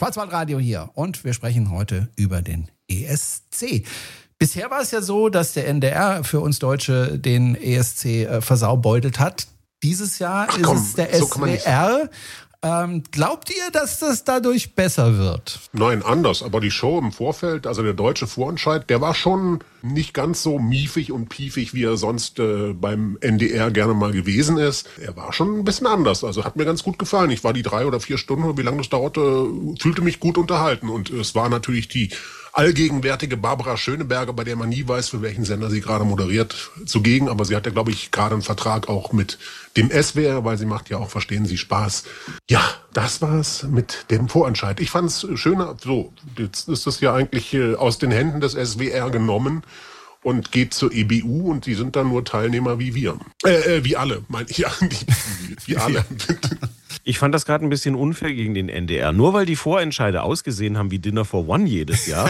Schwarzwaldradio hier und wir sprechen heute über den ESC. Bisher war es ja so, dass der NDR für uns Deutsche den ESC versaubeutelt hat. Dieses Jahr ist es der SWR. Glaubt ihr, dass das dadurch besser wird? Nein, anders. Aber die Show im Vorfeld, also der deutsche Vorentscheid, der war schon nicht ganz so miefig und piefig, wie er sonst beim NDR gerne mal gewesen ist. Er war schon ein bisschen anders. Also hat mir ganz gut gefallen. Ich war die 3 oder 4 Stunden, wie lange das dauerte, fühlte mich gut unterhalten. Und es war natürlich die allgegenwärtige Barbara Schöneberger, bei der man nie weiß, für welchen Sender sie gerade moderiert, zugegen. Aber sie hat ja, glaube ich, gerade einen Vertrag auch mit dem SWR, weil sie macht ja auch, verstehen Sie, Spaß. Ja, das war's mit dem Vorentscheid. Ich fand's schöner. So, jetzt ist das ja eigentlich aus den Händen des SWR genommen und geht zur EBU und die sind dann nur Teilnehmer wie wir. Wie alle, meine ich. Ja, wie alle. Ich fand das gerade ein bisschen unfair gegen den NDR. Nur weil die Vorentscheide ausgesehen haben wie Dinner for One jedes Jahr.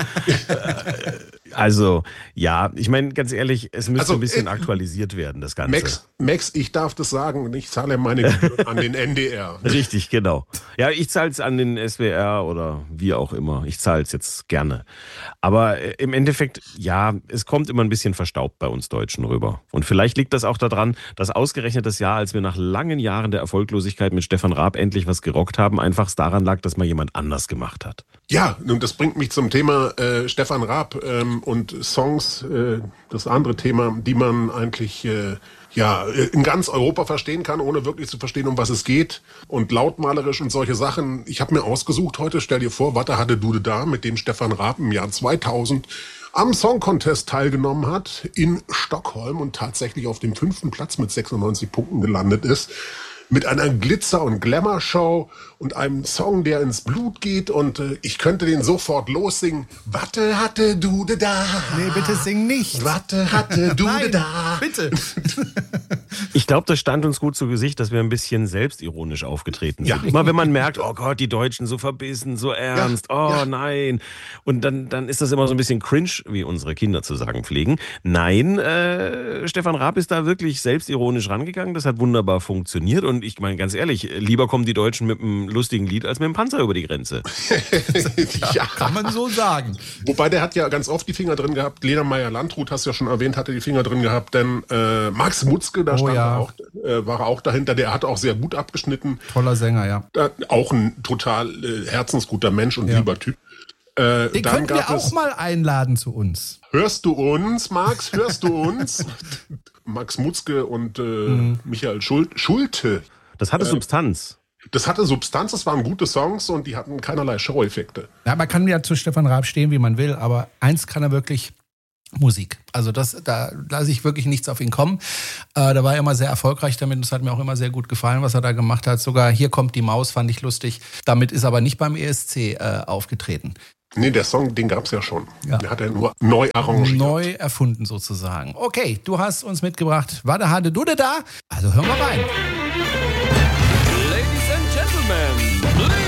Also, ja, ich meine, ganz ehrlich, es müsste ein bisschen aktualisiert werden, das Ganze. Max, ich darf das sagen, ich zahle meine Gebühren an den NDR. Richtig, genau. Ja, ich zahle es an den SWR oder wie auch immer. Ich zahle es jetzt gerne. Aber im Endeffekt, ja, es kommt immer ein bisschen verstaubt bei uns Deutschen rüber. Und vielleicht liegt das auch daran, dass ausgerechnet das Jahr, als wir nach langen Jahren der Erfolglosigkeit mit Stefan Raab endlich was gerockt haben, einfach daran lag, dass mal jemand anders gemacht hat. Ja, und das bringt mich zum Thema Stefan Raab und Songs, das andere Thema, die man eigentlich in ganz Europa verstehen kann, ohne wirklich zu verstehen, um was es geht. Und lautmalerisch und solche Sachen. Ich habe mir ausgesucht heute, stell dir vor, Watte hatte Dude da, mit dem Stefan Raab im Jahr 2000 am Song Contest teilgenommen hat in Stockholm und tatsächlich auf dem 5. Platz mit 96 Punkten gelandet ist. Mit einer Glitzer- und Glamour-Show und einem Song, der ins Blut geht. Und ich könnte den sofort lossingen. Watte hatte Dude da. Nee, bitte sing nicht. Watte hatte Dude Nein, da. Bitte. Ich glaube, das stand uns gut zu Gesicht, dass wir ein bisschen selbstironisch aufgetreten sind. Ja. Immer wenn man merkt, oh Gott, die Deutschen so verbissen, so ernst, nein. Und dann ist das immer so ein bisschen cringe, wie unsere Kinder zu sagen pflegen. Nein, Stefan Raab ist da wirklich selbstironisch rangegangen. Das hat wunderbar funktioniert. Und ich meine, ganz ehrlich, lieber kommen die Deutschen mit einem lustigen Lied als mit einem Panzer über die Grenze. Ja, kann man so sagen. Wobei der hat ja ganz oft die Finger drin gehabt. Lena Meyer-Landrut, hast du ja schon erwähnt, hatte die Finger drin gehabt. Denn Max Mutzke, da stand war er auch dahinter. Der hat auch sehr gut abgeschnitten. Toller Sänger, ja. Auch ein total herzensguter Mensch und lieber Typ. Den können wir auch mal einladen zu uns. Hörst du uns, Max? Hörst du uns? Max Mutzke und Michael Schulte. Das hatte Substanz. Das hatte Substanz, das waren gute Songs und die hatten keinerlei Show-Effekte. Ja, man kann ja zu Stefan Raab stehen, wie man will, aber eins kann er wirklich: Musik. Also da lasse ich wirklich nichts auf ihn kommen. Da war er immer sehr erfolgreich damit. Es hat mir auch immer sehr gut gefallen, was er da gemacht hat. Sogar Hier kommt die Maus fand ich lustig. Damit ist aber nicht beim ESC aufgetreten. Nee, der Song, den gab's ja schon. Ja. Den hat er nur neu arrangiert. Neu erfunden sozusagen. Okay, du hast uns mitgebracht Watte hatte Dude da. Also hören wir rein.